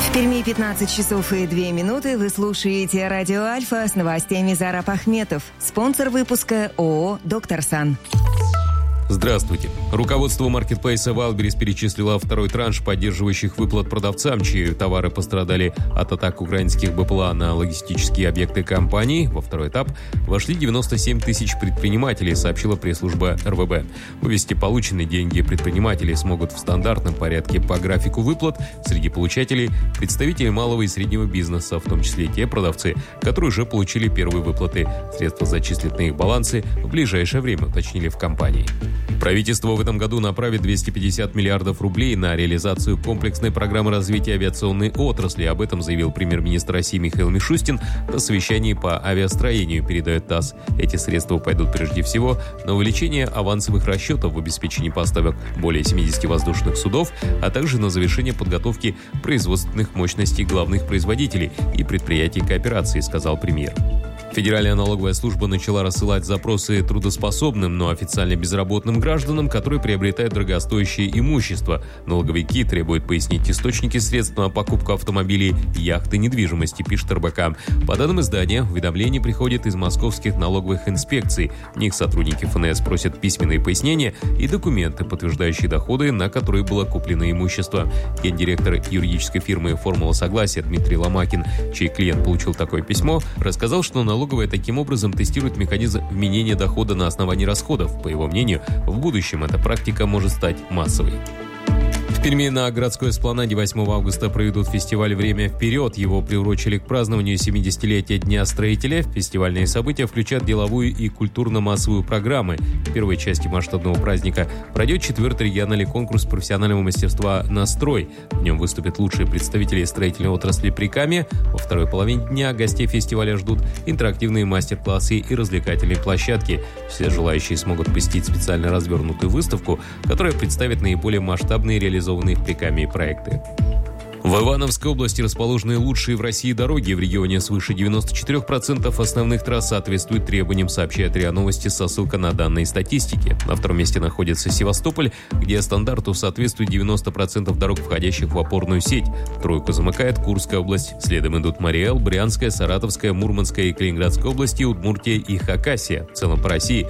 В Перми 15 часов и 2 минуты. Вы слушаете радио «Альфа» с новостями Зарап Ахметов. Спонсор выпуска ООО «Доктор Сан». Здравствуйте. Руководство маркетплейса Wildberries перечислило второй транш поддерживающих выплат продавцам, чьи товары пострадали от атак украинских БПЛА на логистические объекты компании. Во второй этап вошли 97 тысяч предпринимателей, сообщила пресс-служба РВБ. Вывести полученные деньги предприниматели смогут в стандартном порядке по графику выплат. Среди получателей – представители малого и среднего бизнеса, в том числе и те продавцы, которые уже получили первые выплаты. Средства зачислят на их балансы в ближайшее время, уточнили в компании. Правительство в этом году направит 250 миллиардов рублей на реализацию комплексной программы развития авиационной отрасли. Об этом заявил премьер-министр России Михаил Мишустин на совещании по авиастроению, передает ТАСС. Эти средства пойдут прежде всего на увеличение авансовых расчетов в обеспечении поставок более 70 воздушных судов, а также на завершение подготовки производственных мощностей главных производителей и предприятий кооперации, сказал премьер. Федеральная налоговая служба начала рассылать запросы трудоспособным, но официально безработным гражданам, которые приобретают дорогостоящее имущество. Налоговики требуют пояснить источники средств на покупку автомобилей, яхт и недвижимости, пишет РБК. По данным издания, уведомления приходят из московских налоговых инспекций. В них сотрудники ФНС просят письменные пояснения и документы, подтверждающие доходы, на которые было куплено имущество. Гендиректор юридической фирмы «Формула согласия» Дмитрий Ломакин, чей клиент получил такое письмо, рассказал, что налоговая таким образом тестирует механизм вменения дохода на основании расходов. По его мнению, в будущем эта практика может стать массовой. В Перми на городской эспланаде 8 августа проведут фестиваль «Время вперед». Его приурочили к празднованию 70-летия Дня строителя. Фестивальные события включают деловую и культурно-массовую программы. В первой части масштабного праздника пройдет 4-й региональный конкурс профессионального мастерства «Настрой». В нем выступят лучшие представители строительной отрасли Прикамья. Во второй половине дня гостей фестиваля ждут интерактивные мастер-классы и развлекательные площадки. Все желающие смогут посетить специально развернутую выставку, которая представит наиболее масштабные реализованные в Прикамье проекты. В Ивановской области расположены лучшие в России дороги. В регионе свыше 94% основных трасс соответствуют требованиям, сообщает РИА Новости со ссылкой на данные статистики. На втором месте находится Севастополь, где стандарту соответствует 90% дорог, входящих в опорную сеть. Тройку замыкает Курская область. Следом идут Мариэл, Брянская, Саратовская, Мурманская и Калининградская области, Удмуртия и Хакасия. В целом по России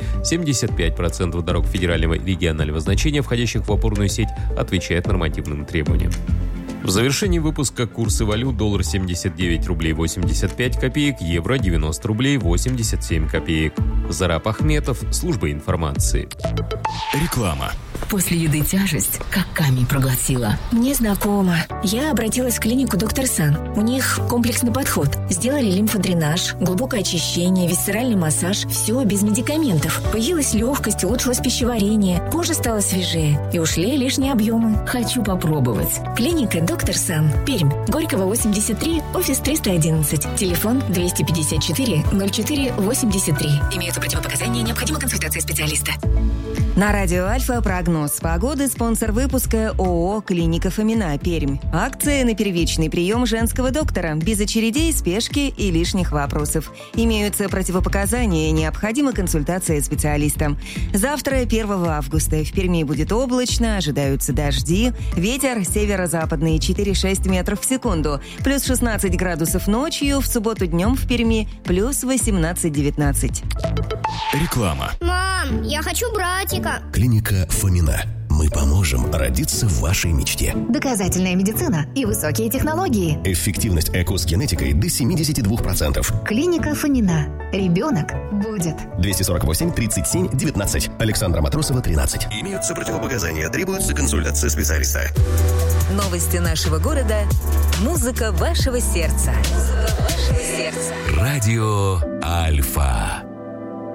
75% дорог федерального и регионального значения, входящих в опорную сеть, отвечают нормативным требованиям. В завершении выпуска курсы валют: доллар 79 рублей 85 копеек, евро 90 рублей 87 копеек. Зарап Ахметов, служба информации. Реклама. После еды тяжесть, как камень проглотила. Мне знакомо. Я обратилась в клинику «Доктор Сан». У них комплексный подход. Сделали лимфодренаж, глубокое очищение, висцеральный массаж. Все без медикаментов. Появилась легкость, улучшилось пищеварение. Кожа стала свежее. И ушли лишние объемы. Хочу попробовать. Клиника «Доктор Сан». Пермь. Горького, 83, офис 311. Телефон 254 04 83. Имеются противопоказания, необходима консультация специалиста. На радио «Альфа» прогноз погоды. Спонсор выпуска ООО «Клиника Фомина», Пермь. Акция на первичный прием женского доктора. Без очередей, спешки и лишних вопросов. Имеются противопоказания, необходима консультация специалиста. Завтра, 1 августа, в Перми будет облачно, ожидаются дожди. Ветер северо-западный 4-6 метров в секунду. Плюс 16 градусов ночью. В субботу днем в Перми плюс 18-19. Реклама. Мам, я хочу братика. Клиника Фомина. Мы поможем родиться в вашей мечте. Доказательная медицина и высокие технологии. Эффективность ЭКО с генетикой до 72%. Клиника Фомина. Ребенок будет. 248 37 19. Александра Матросова, 13. Имеются противопоказания. Требуется консультация специалиста. Новости нашего города. Музыка вашего сердца. Радио Альфа.